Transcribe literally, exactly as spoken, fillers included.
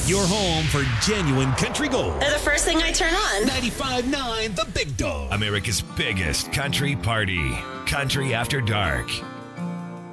Your home for genuine country gold. They're the first thing I turn on. ninety-five point nine The Big Dog. America's biggest country party. Country After Dark.